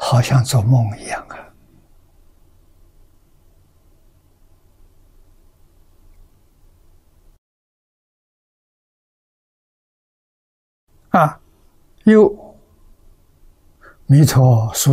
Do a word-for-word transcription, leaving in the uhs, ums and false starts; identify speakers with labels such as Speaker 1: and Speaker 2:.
Speaker 1: 好像做梦一样啊！啊，又弥陀所